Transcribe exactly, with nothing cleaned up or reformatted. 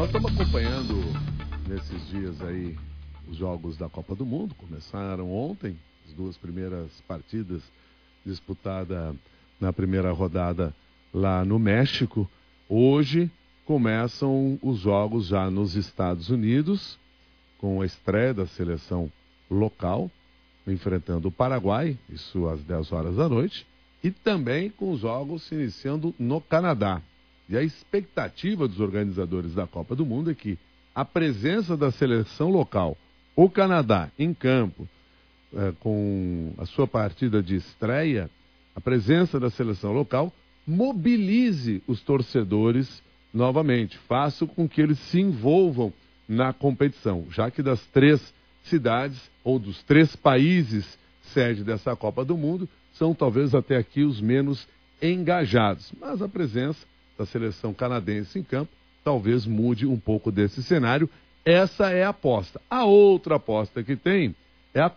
Nós estamos acompanhando nesses dias aí os jogos da Copa do Mundo. Começaram ontem as duas primeiras partidas disputadas na primeira rodada lá no México. Hoje começam os jogos já nos Estados Unidos, com a estreia da seleção local, enfrentando o Paraguai, isso às dez horas da noite, e também com os jogos se iniciando no Canadá. E a expectativa dos organizadores da Copa do Mundo é que a presença da seleção local, o Canadá, em campo, é, com a sua partida de estreia, a presença da seleção local mobilize os torcedores novamente, faça com que eles se envolvam na competição, já que das três cidades, ou dos três países sede dessa Copa do Mundo, são talvez até aqui os menos engajados. Mas a presença da seleção canadense em campo talvez mude um pouco desse cenário. Essa é a aposta. A outra aposta que tem